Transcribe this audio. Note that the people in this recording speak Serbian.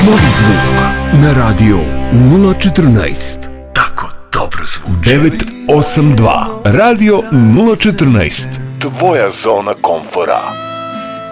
Novi zvuk na radio 014. Tako dobro zvuči. 982 Radio 014. Tvoja zona komfora.